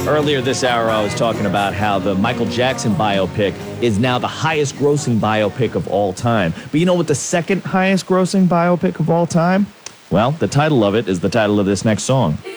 Earlier this hour, I was talking about how the Michael Jackson biopic is now the highest grossing biopic of all time. But you know what the second highest grossing biopic of all time? Well, the title of it is the title of this next song.